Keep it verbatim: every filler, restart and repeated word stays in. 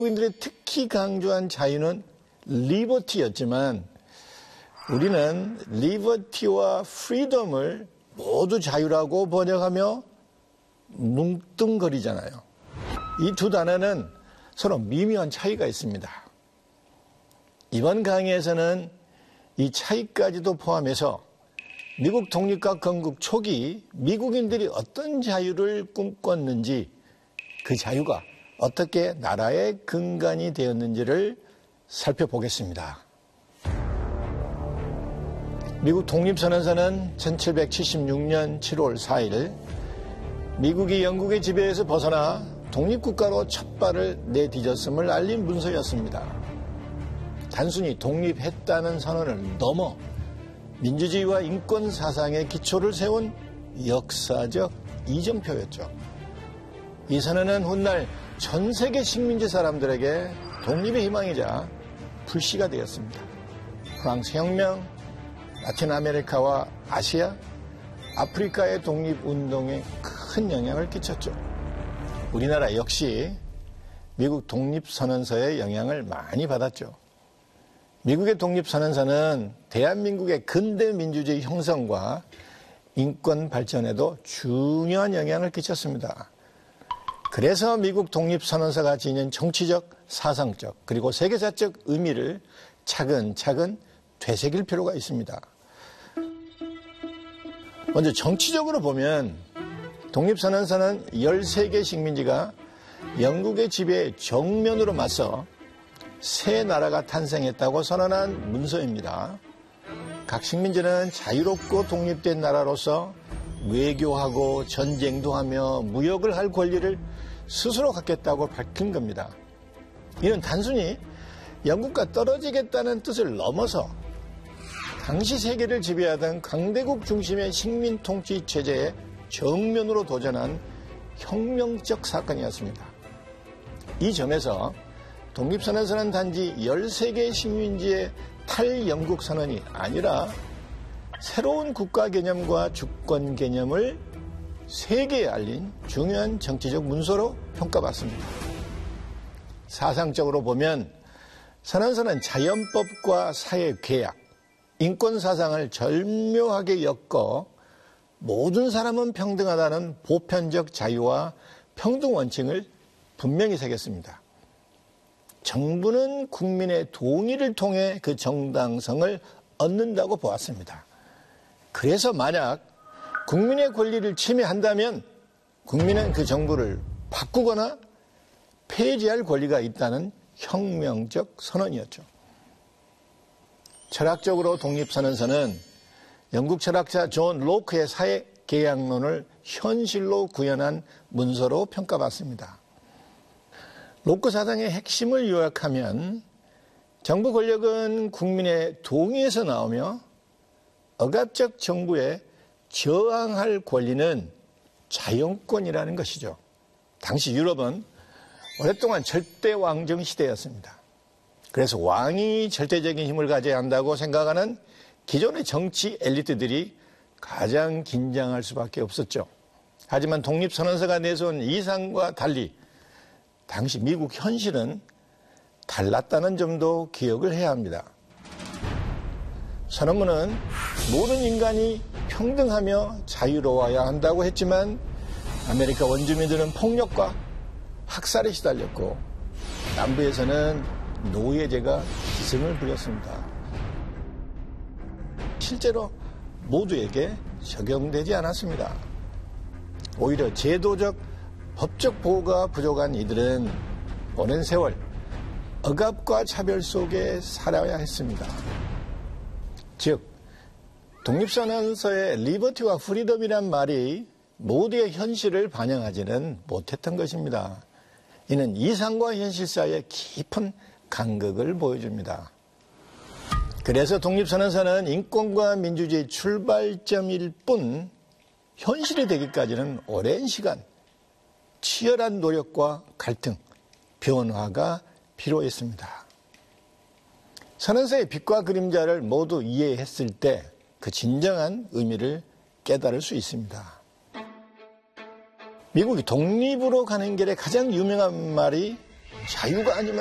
미국인들이 특히 강조한 자유는 리버티였지만 우리는 리버티와 프리덤을 모두 자유라고 번역하며 뭉뚱거리잖아요. 이 두 단어는 서로 미묘한 차이가 있습니다. 이번 강의에서는 이 차이까지도 포함해서 미국 독립과 건국 초기 미국인들이 어떤 자유를 꿈꿨는지, 그 자유가 어떻게 나라의 근간이 되었는지를 살펴보겠습니다. 미국 독립선언서는 천칠백칠십육 년 칠월 사일 미국이 영국의 지배에서 벗어나 독립국가로 첫 발을 내디뎠음을 알린 문서였습니다. 단순히 독립했다는 선언을 넘어 민주주의와 인권 사상의 기초를 세운 역사적 이정표였죠. 이 선언은 훗날 전 세계 식민지 사람들에게 독립의 희망이자 불씨가 되었습니다. 프랑스 혁명, 라틴 아메리카와 아시아, 아프리카의 독립운동에 큰 영향을 끼쳤죠. 우리나라 역시 미국 독립선언서의 영향을 많이 받았죠. 미국의 독립선언서는 대한민국의 근대 민주주의 형성과 인권 발전에도 중요한 영향을 끼쳤습니다. 그래서 미국 독립선언서가 지닌 정치적, 사상적, 그리고 세계사적 의미를 차근차근 되새길 필요가 있습니다. 먼저 정치적으로 보면 독립선언서는 열세 개 식민지가 영국의 지배에 정면으로 맞서 새 나라가 탄생했다고 선언한 문서입니다. 각 식민지는 자유롭고 독립된 나라로서 외교하고 전쟁도 하며 무역을 할 권리를 스스로 갖겠다고 밝힌 겁니다. 이는 단순히 영국과 떨어지겠다는 뜻을 넘어서 당시 세계를 지배하던 강대국 중심의 식민 통치 체제에 정면으로 도전한 혁명적 사건이었습니다. 이 점에서 독립선언서는 단지 열세 개 식민지의 탈영국 선언이 아니라 새로운 국가 개념과 주권 개념을 세계에 알린 중요한 정치적 문서로 평가받습니다. 사상적으로 보면 선언서는 자연법과 사회계약, 인권사상을 절묘하게 엮어 모든 사람은 평등하다는 보편적 자유와 평등 원칙을 분명히 새겼습니다. 정부는 국민의 동의를 통해 그 정당성을 얻는다고 보았습니다. 그래서 만약 국민의 권리를 침해한다면 국민은 그 정부를 바꾸거나 폐지할 권리가 있다는 혁명적 선언이었죠. 철학적으로 독립선언서는 영국 철학자 존 로크의 사회계약론을 현실로 구현한 문서로 평가받습니다. 로크 사상의 핵심을 요약하면 정부 권력은 국민의 동의에서 나오며 억압적 정부에 저항할 권리는 자연권이라는 것이죠. 당시 유럽은 오랫동안 절대왕정 시대였습니다. 그래서 왕이 절대적인 힘을 가져야 한다고 생각하는 기존의 정치 엘리트들이 가장 긴장할 수밖에 없었죠. 하지만 독립선언서가 내세운 이상과 달리 당시 미국 현실은 달랐다는 점도 기억을 해야 합니다. 선언문은 모든 인간이 평등하며 자유로워야 한다고 했지만 아메리카 원주민들은 폭력과 학살에 시달렸고 남부에서는 노예제가 기승을 부렸습니다. 실제로 모두에게 적용되지 않았습니다. 오히려 제도적, 법적 보호가 부족한 이들은 오랜 세월 억압과 차별 속에 살아야 했습니다. 즉, 독립선언서의 리버티와 프리덤이란 말이 모두의 현실을 반영하지는 못했던 것입니다. 이는 이상과 현실 사이의 깊은 간극을 보여줍니다. 그래서 독립선언서는 인권과 민주주의 출발점일 뿐 현실이 되기까지는 오랜 시간 치열한 노력과 갈등, 변화가 필요했습니다. 선언서의 빛과 그림자를 모두 이해했을 때 그 진정한 의미를 깨달을 수 있습니다. 미국이 독립으로 가는 길에 가장 유명한 말이 자유가 아니면